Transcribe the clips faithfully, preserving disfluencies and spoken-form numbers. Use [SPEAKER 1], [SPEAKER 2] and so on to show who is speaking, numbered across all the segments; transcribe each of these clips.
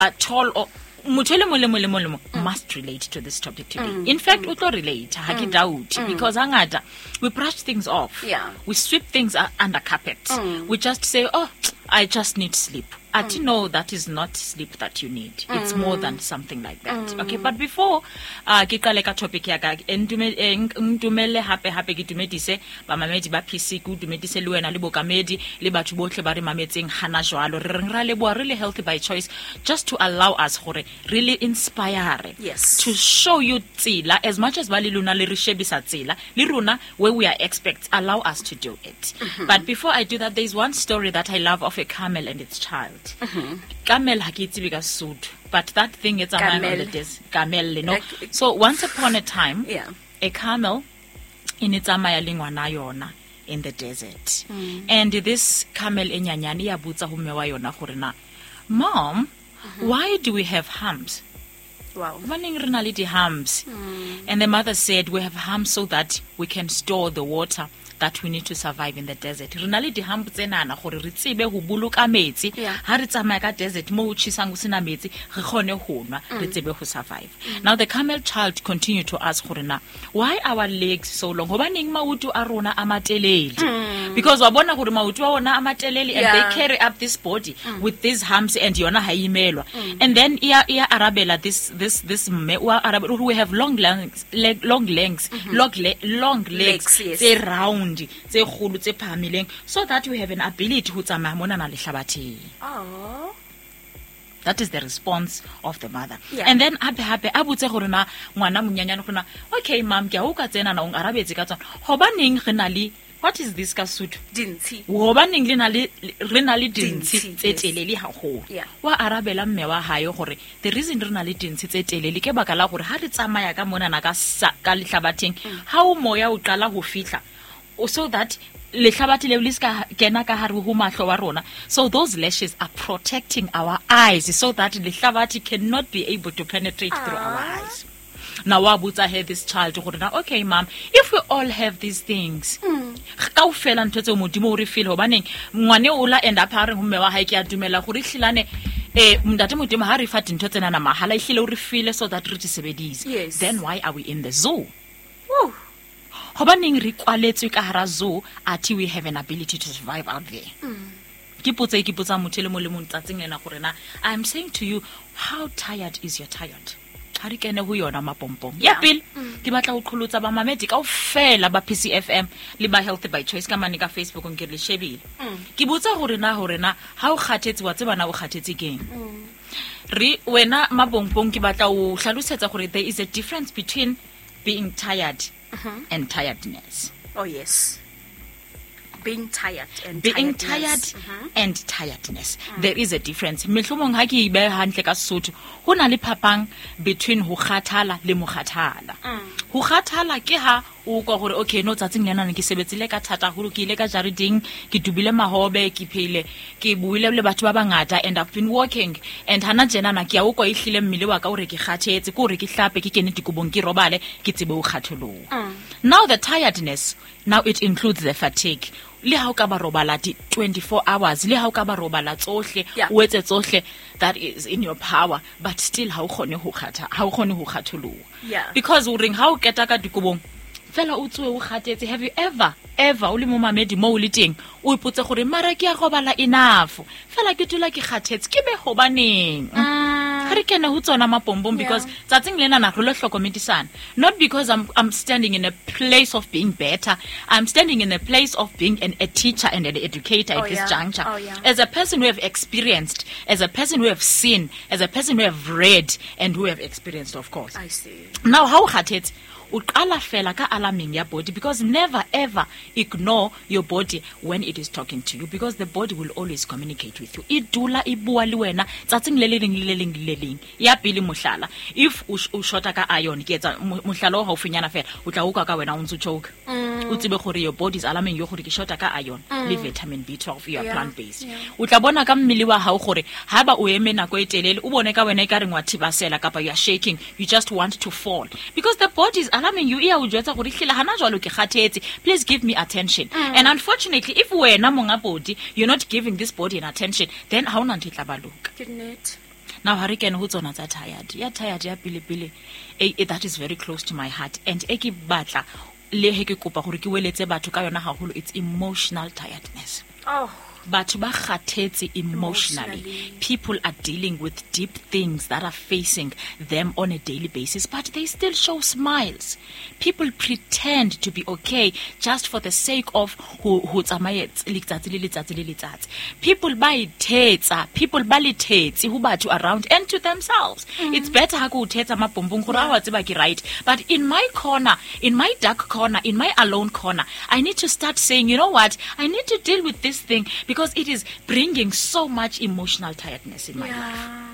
[SPEAKER 1] tall or mutele mole mole mole must relate to this topic today. Mm. In fact, mm. uto relate ha ke doubt mm. because hangata we brush things off.
[SPEAKER 2] Yeah.
[SPEAKER 1] We sweep things under carpet. Mm. We just say, "Oh, I just need sleep." I mm. know that is not sleep that you need. Mm. It's more than something like that. Mm. Okay, but before uh ke qale ka topic ya ka ndumele hape hape ke dumedise ba mamedi ba P C ku dumedise le wena le bokamedi le batho bohle ba re mametseng hana jwalo re reng ra le boa really healthy by choice just to allow us gore really inspire
[SPEAKER 2] yes.
[SPEAKER 1] to show you tsela as much as ba le luna le re shebisa tsela le runa where we are experts allow us to do it. Mm-hmm. But before I do that, there's one story that I love of a camel and its child. Mm-hmm. Camel ha ke itse ka Sotho, but that thing it's a man on the desk. Camel, you know. Like, so once upon a time,
[SPEAKER 2] yeah.
[SPEAKER 1] a camel in its amaya lingwana yona in the desert. Mm. And this camel enyanyani ya butsa ho mme wa yona gore na, "Mom, mm-hmm. why do we have humps?"
[SPEAKER 2] Wow.
[SPEAKER 1] Humps. Mm. And the mother said, "We have humps so that we can store the water that we need to survive in the desert." Renali di hump tsenana gore re tsebe ho boloka metsi ha re tsamaya ka desert mo utshisang usina metsi re khone ho nwa re tsebe ho survive. Mm. Now the camel child continued to ask gore na, "Why our legs so long? Hoba ning mautu a rona a matelele?" Mm. Because wa bona gore mautu a ona a matelele and they carry up this body mm. with these humps and yona ha imelwa. Mm. And then ia ia arabela this this this me we have long legs leg, long legs mm-hmm. long, le, long legs, legs yes. They round tse khulu tse phamileng so that we have an ability to tsamaya mona na lehlabatheng.
[SPEAKER 2] Oh,
[SPEAKER 1] that is the response of the mother.
[SPEAKER 2] Yeah.
[SPEAKER 1] And then hape hape a butse gore na ngwana monyanyane gona, "Okay mom, ke a o ka tsena na o arabetse ka tsona hobaneng re na le what is this ka Sotho
[SPEAKER 2] dintsi
[SPEAKER 1] hobaneng le na le re na le dintsi tse telele haholo." Wa arabela mme wa hae gore the reason re na le dintsi tse telele ke baka la gore ha re tsamaya ka mona na ka ka lehlabatheng ha o moya o qala ho fihla so that lehlabathi le liska kena ka hare ho mahlo wa rona, so those lashes are protecting our eyes so that lehlabathi cannot be able to penetrate Aww. Through our eyes. Now Wabuta had this child to go, "Okay mom, if we all have these things ka o fela ntse tse modimo o re feel hobaneng ngwane o la end up ha re ho mme wa hae ke a dumela gore hlilane eh mntate modimo ha re fa dintho tsena na mahala ihlile o re feel so that re di sebedise.
[SPEAKER 2] Yes.
[SPEAKER 1] Then why are we in the zoo?
[SPEAKER 2] Woo.
[SPEAKER 1] Hobaneng re kwaletswe ka hara zoo ati we have an ability to survive out there. Ke potse ke potsa motho le mo le mo ntsatseng lena gore na I am saying to you, how tired is your tired? Ha re kene ho yona mapompong ya pele ke batla ho qholotsa ba mamedi ka ofela ba P C F M le ba Healthy by Choice ka mane ka Facebook nke le shebile ke botsa gore na hore na ha o kgathetse wa tseba na o kgathetse keng re wena mapompong ke batla o hlalosetsa gore there is a difference between being tired uh-huh. and tiredness.
[SPEAKER 2] Oh yes, being tired and
[SPEAKER 1] being
[SPEAKER 2] tiredness.
[SPEAKER 1] tired uh-huh. and tiredness. Mm. There is a difference. Mehlomong ha ke ibe hantle ka Sotho ho na le phapang between ho kgathala le mo kgathala. Ho kgathala ke ha o kwa gore okay no tsatsing lena ne ke sebetsile ka thata holo ke ile ka jariding ke dubile mahobe ke phile ke buile le batho ba bangata and I've been working and hana jena na ke a o kwa ihlile mmele wa ka o re ke kgathetse ko re ke hlape ke kene dikobong ke robale ke tsebe o kgatholo. Now the tiredness, now it includes the fatigue. Le ha o ka ba robala di twenty-four hours le ha o ka ba robala tsohle o etse tsohle that is in your power, but still ha o khone ho khatha ha o khone ho khatholoha.
[SPEAKER 2] Yeah.
[SPEAKER 1] Because o ring ha o keta ka dikobong fela o tswe o khathetse. Have you ever ever o le mo mamedi mo o le teng o ipotse gore mara ke ya robala enough fela ke tula ke khathetse ke be hobaneng ha re kena ho tsona mapompong because tsatsing lena na re lo hlokomedisana, not because I'm I'm standing in a place of being better, I'm standing in a place of being an, a teacher and an educator
[SPEAKER 2] oh,
[SPEAKER 1] at this
[SPEAKER 2] yeah.
[SPEAKER 1] juncture.
[SPEAKER 2] Oh, yeah.
[SPEAKER 1] As a person who have experienced, as a person who have seen, as a person who have read and who have experienced, of course.
[SPEAKER 2] I see.
[SPEAKER 1] Now how khathetse uqala fela ka alarming ya body, because never ever ignore your body when it is talking to you, because the body will always communicate with you. Idula ibua le wena tsatsing le leng le leng le leng ya pele mohlala if u shota ka iron ke etsa mohlala ho finyana fela o tla uka ka wena o ntse choke o tsebe gore your body is alarming yo gore ke shota ka iron le vitamin B twelve you are
[SPEAKER 2] yeah.
[SPEAKER 1] plant based
[SPEAKER 2] yeah.
[SPEAKER 1] o tla bona ka mmele wa hao gore ha ba o eme nako e telele o bone ka wena e ka re ngwa thibasela kapa you are shaking, you just want to fall because the body is alarming you. Ia o jwetsa gore hlile hana jwalo ke kgathetse, please give me attention. Mm. And unfortunately if wena monga body you're not giving this body an attention, then ha ona ntitla baloka.
[SPEAKER 2] Good night.
[SPEAKER 1] Now hurricane ho tsona tsa tired. Ya tired ya pile pile. Eh, eh, that is very close to my heart. And e ke batla le he ke kopa gore ke weletse batho ka yona haholo, it's emotional tiredness.
[SPEAKER 2] Oh.
[SPEAKER 1] Batho ba kgathetse emotionally.
[SPEAKER 2] Emotionally.
[SPEAKER 1] People are dealing with deep things that are facing them on a daily basis, but they still show smiles. People pretend to be okay just for the sake of who who tsamaye letsatsi le letsatsi le letsatsi. People ba ithetsa, people ba lethetsi hu batho around and to themselves. Mm. It's better ha go thetsa mapompong gore a wa tseba ke right, but in my corner, in my dark corner, in my alone corner, I need to start saying, you know what, I need to deal with this thing because it is bringing so much emotional tiredness in my
[SPEAKER 2] Yeah.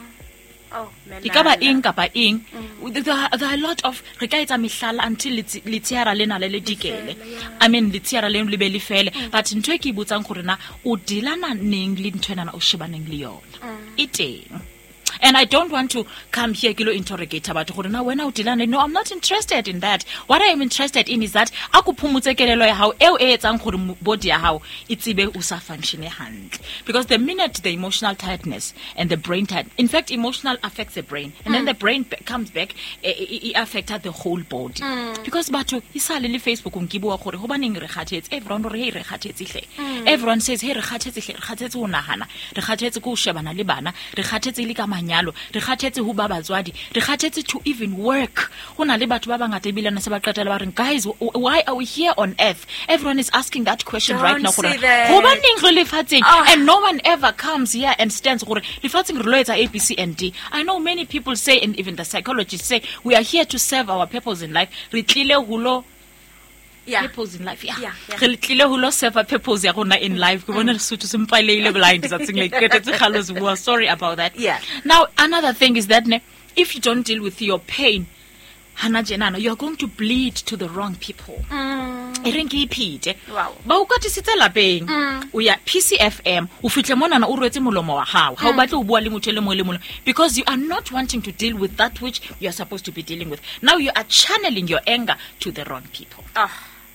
[SPEAKER 1] life.
[SPEAKER 2] Oh,
[SPEAKER 1] Ikaba ing kapa ing, there, there are a lot of re ka etsa mehlala until litiara lena le le dikele. I mean litiara le le be le fele, but ntwe ke ibutsang gore na o dilana neng le ntwena na o shebaneng le yona. Iteng. And I don't want to come here kilo interrogate about gore na wena o dilana. No, I'm not interested in that. What I am interested in is that akuphumutse kelelo ya hao eo e etsang gore body ya hao itsibe o sa function hantle. Because the minute the emotional tiredness and the brain tired, in fact emotional affects the brain and mm. then the brain b- comes back, it affects the whole body. Mm. Because batho isale le Facebook ngibua gore ho baneng re khathetse, everyone re hey re khathetse hle. Everyone says hey re khathetse hle, re khathetse o nahana, re khathetse ko shebana le bana, re khathetse le ka nyalo re khathetse ho ba batswadi, re khathetse to even work. Hona le batho ba bangata ebile na se ba qetela ba reng guys, why are we here on earth? Everyone is asking that question. Don't right now gore ho ba ning re lefatseng, and no one ever comes here and stands gore lefatseng re lo etsa A B C and D. I know many people say, and even the psychologists say, we are here to serve our purpose in life. Re tlile ho lo
[SPEAKER 2] Yeah.
[SPEAKER 1] Purpose in life, yeah.
[SPEAKER 2] Yeah, yeah.
[SPEAKER 1] Re tlile ho lo serve a purpose ya rona in life. Ke bona Lesotho se mpaleile blind something like that. We are sorry about that.
[SPEAKER 2] Yeah.
[SPEAKER 1] Now another thing is that ne, if you don't deal with your pain, hana jenana, you are going to bleed to the wrong people.
[SPEAKER 2] Mm.
[SPEAKER 1] E reng ke iphite.
[SPEAKER 2] Wow.
[SPEAKER 1] Ba o katisitse lapeng. O ya P C F M, o fitle mona na o rwetse molomo wa hao. Ha o batle o bua le motho le mo le mo, because you are not wanting to deal with that which you are supposed to be dealing with. Now you are channeling your anger to the wrong people.
[SPEAKER 2] Oh.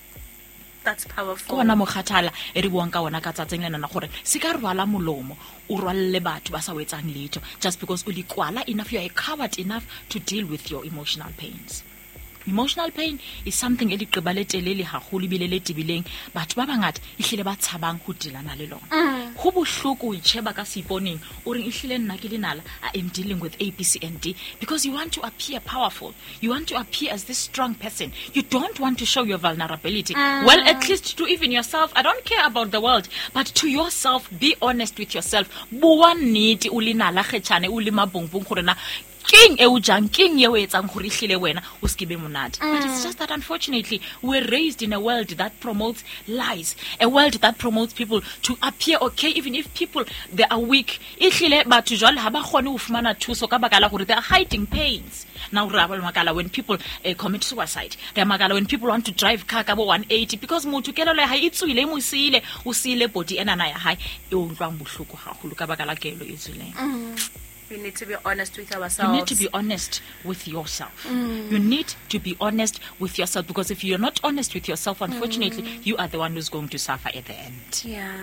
[SPEAKER 2] That's powerful.
[SPEAKER 1] Go bona moghathala e re buang ka ona ka tsatseng lena na gore se ka rwala molomo o rwalle batho ba sa wetsang letho just because o likwala enough, you are covered enough to deal with your emotional pains. Emotional pain is something e liqeba le telele haholo bile le tibileng batho ba bangata ihlile ba tshabang ho dilana le lona. Ho bohloko o itsheba ka siponeng o re ihlile nna ke lenala I am dealing with A B C and D, because you want to appear powerful, you want to appear as this strong person, you don't want to show your vulnerability. Mm. Well, at least to even yourself, I don't care about the world, but to yourself, be honest with yourself. Bua nnete o lenala kgetshane o le mabongbong gore na king e o jang king ye o etsang gore ihlile wena o skibe monate. But it's just that unfortunately we're raised in a world that promotes lies, a world that promotes people to appear okay even if people they are weak. Ihlile batho jwale ha ba khone ho fumana thuso ka baka la gore they are hiding pains. Now makala when people uh, commit suicide, they makala when people want to drive car ka bo one eighty because motho kelelo ha itswile mo siile o siile body ena na ya hae e o ntwang bohloko haholo ka baka la kelo e tswileng.
[SPEAKER 2] We need to be honest with ourselves.
[SPEAKER 1] You need to be honest with yourself. Mm. You need to be honest with yourself, because if you're not honest with yourself, unfortunately, mm. you are the one who's going to suffer at the end.
[SPEAKER 2] Yeah.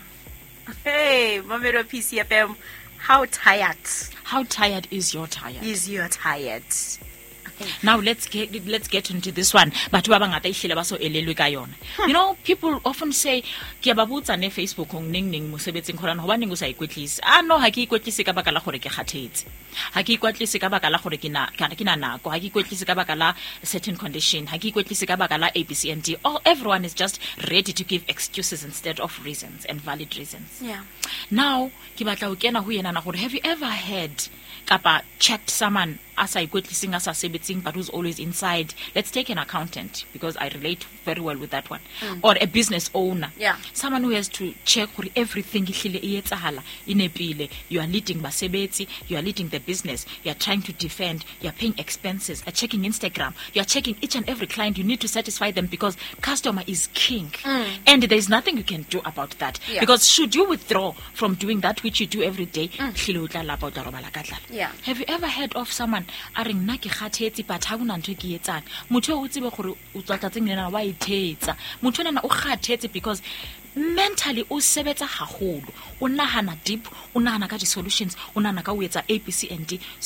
[SPEAKER 2] Hey, Mamero P C F M, how tired?
[SPEAKER 1] How tired is your tired?
[SPEAKER 2] Is your tired?
[SPEAKER 1] Now let's get let's get into this one. But you know, people often say ke ba botsa ne Facebook ong ning ning mosebetsing khona ho baneng o sa ikwetlisa. Ah no, ha ke ikwetlise ka baka la gore ke kgathetse. Ha ke ikwetlise ka baka la gore ke na ke na nako, ha ke ikwetlise ka baka la certain condition, ha ke ikwetlise ka baka la A B C and D. All everyone is just ready to give excuses instead of reasons and valid reasons.
[SPEAKER 2] Yeah.
[SPEAKER 1] Now, ke batla ho kena ho yena na gore have you ever had kapa checked someone asa ikwetlising asa sebetsing but who's always inside? Let's take an accountant, because I relate very well with that one. Mm. Or a business owner.
[SPEAKER 2] Yeah.
[SPEAKER 1] Someone who has to check for everything ihlile e etsahala inepile. You are leading basebetsi, you are leading the business, you are trying to defend, you are paying expenses, are checking Instagram, you are checking each and every client. You need to satisfy them because customer is king. Mm. And there is nothing you can do about that. Yeah. Because should you withdraw from doing that which you do every day, mm.
[SPEAKER 2] Yeah.
[SPEAKER 1] have you ever heard of someone a re nna ke kgathetse but ha bona ntho ke etsang motho o tsebe gore o tlatlatseng lena wa ithetsa motho nana o kgathetse because mentally o sebetsa haholo o nahana deep o nahana ka di solutions o nahana ka o etsa A B C and D